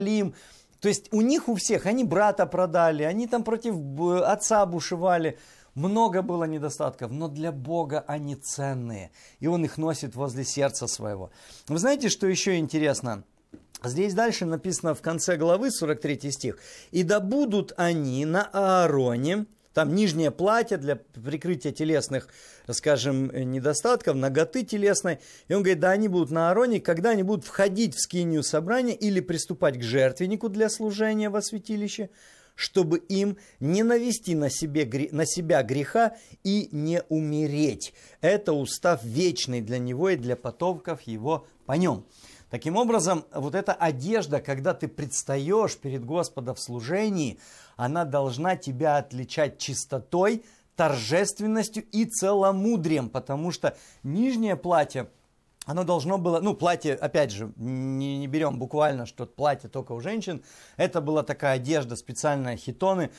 То есть у них у всех, они брата продали, они там против отца бушевали. Много было недостатков, но для Бога они ценные. И Он их носит возле сердца своего. Вы знаете, что еще интересно? Здесь дальше написано в конце главы, 43 стих. «И да будут они на Аароне», там нижнее платье для прикрытия телесных, скажем, недостатков, наготы телесной. И он говорит, да, они будут на Аароне, когда они будут входить в скинию собрания или приступать к жертвеннику для служения во святилище, чтобы им не навести на себя греха и не умереть. Это устав вечный для него и для потомков его по нем». Таким образом, вот эта одежда, когда ты предстаешь перед Господом в служении, она должна тебя отличать чистотой, торжественностью и целомудрием, потому что нижнее платье, оно должно было, платье, опять же, не берем буквально, что платье только у женщин, это была такая одежда, специальная хитоны,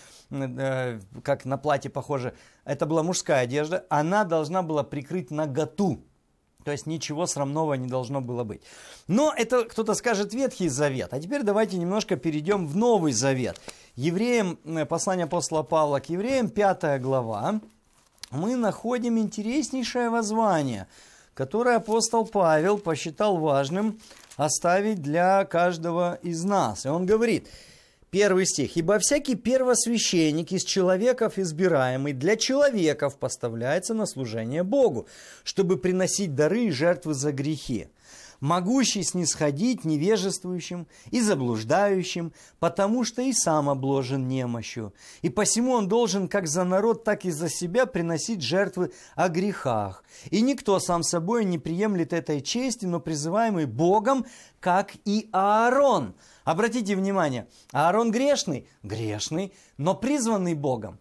как на платье похоже, это была мужская одежда, она должна была прикрыть наготу. То есть ничего срамного не должно было быть. Но это, кто-то скажет, Ветхий Завет. А теперь давайте немножко перейдем в Новый Завет. Евреям, послание апостола Павла к евреям, 5 глава, мы находим интереснейшее воззвание, которое апостол Павел посчитал важным оставить для каждого из нас. И он говорит, 1 стих. «Ибо всякий первосвященник из человеков избираемый для человеков поставляется на служение Богу, чтобы приносить дары и жертвы за грехи, могущий снисходить невежествующим и заблуждающим, потому что и сам обложен немощью. И посему он должен как за народ, так и за себя приносить жертвы о грехах. И никто сам собой не приемлет этой чести, но призываемый Богом, как и Аарон». Обратите внимание, Аарон грешный? Грешный, но призванный Богом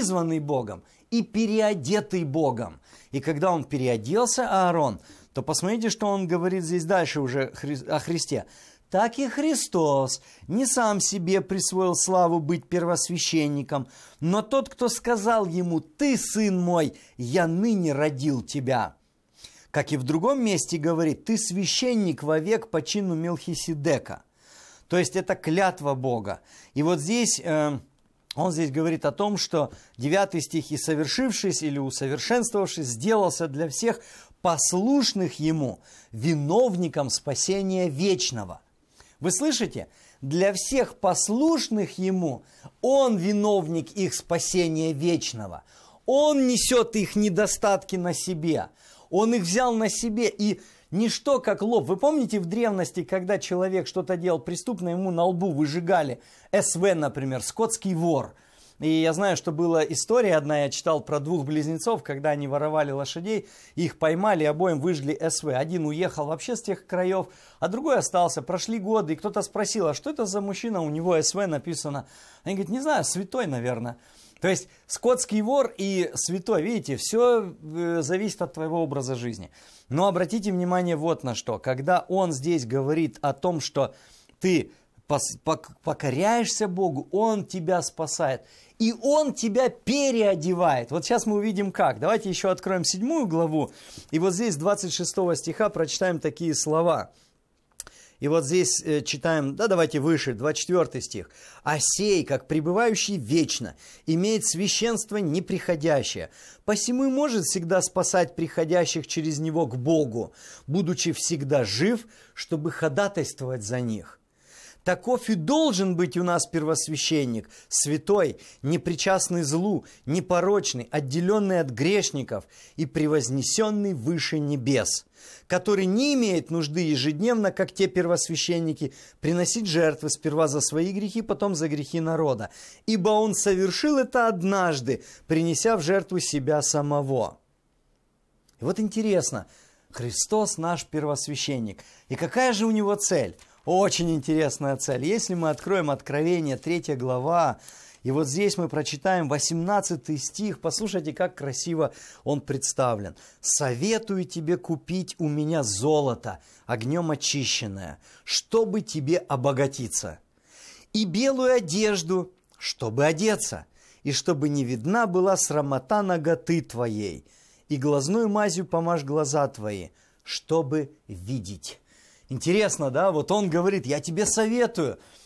и переодетый Богом. И когда он переоделся, Аарон, то посмотрите, что он говорит здесь дальше уже о Христе. «Так и Христос не сам себе присвоил славу быть первосвященником, но тот, кто сказал ему, «Ты, сын мой, я ныне родил тебя». Как и в другом месте говорит, «Ты священник вовек по чину Мелхиседека». То есть это клятва Бога. И вот здесь он здесь говорит о том, что 9 стих, «И совершившись или усовершенствовавшись, сделался для всех послушных ему виновником спасения вечного». Вы слышите? Для всех послушных ему он виновник их спасения вечного. Он несет их недостатки на себе. Он их взял на себе и... Ничто как лоб. Вы помните в древности, когда человек что-то делал преступно, ему на лбу выжигали СВ, например, скотский вор. И я знаю, что была история одна, я читал про 2 близнецов, когда они воровали лошадей, их поймали, обоим выжгли СВ. Один уехал вообще с тех краев, а другой остался. Прошли годы, и кто-то спросил, а что это за мужчина, у него СВ написано. Они говорят, не знаю, святой, наверное. То есть скотский вор и святой, видите, все зависит от твоего образа жизни. Но обратите внимание вот на что. Когда он здесь говорит о том, что ты покоряешься Богу, Он тебя спасает. И Он тебя переодевает. Вот сейчас мы увидим как. Давайте еще откроем 7 главу. И вот здесь 26 стиха прочитаем такие слова. И вот здесь читаем, давайте выше, 24 стих. «А сей, как пребывающий вечно, имеет священство неприходящее, посему и может всегда спасать приходящих через него к Богу, будучи всегда жив, чтобы ходатайствовать за них. Таков и должен быть у нас первосвященник, святой, непричастный злу, непорочный, отделенный от грешников и превознесенный выше небес, который не имеет нужды ежедневно, как те первосвященники, приносить жертвы сперва за свои грехи, потом за грехи народа, ибо он совершил это однажды, принеся в жертву себя самого». И вот интересно, Христос наш первосвященник. И какая же у него цель? Очень интересная цель. Если мы откроем Откровение, 3 глава, и вот здесь мы прочитаем 18 стих, послушайте, как красиво он представлен. «Советую тебе купить у меня золото, огнем очищенное, чтобы тебе обогатиться, и белую одежду, чтобы одеться, и чтобы не видна была срамота наготы твоей, и глазную мазью помажь глаза твои, чтобы видеть». Интересно, да? Вот он говорит, я тебе советую.